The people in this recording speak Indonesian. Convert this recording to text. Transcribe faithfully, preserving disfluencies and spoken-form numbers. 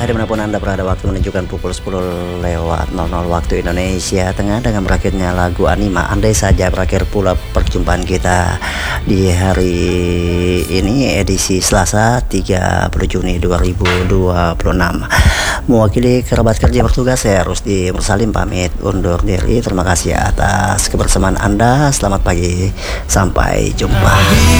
Baiklah, dimanapun Anda berada, waktu menunjukkan pukul sepuluh lewat nol nol waktu Indonesia Tengah dengan berakhirnya lagu Anima. Andai saja berakhir pula perjumpaan kita di hari ini, edisi Selasa tiga puluh Juni dua ribu dua puluh enam. Mewakili kerabat kerja bertugas, saya Rusdi Mursalim pamit undur diri. Terima kasih atas kebersamaan Anda. Selamat pagi, sampai jumpa.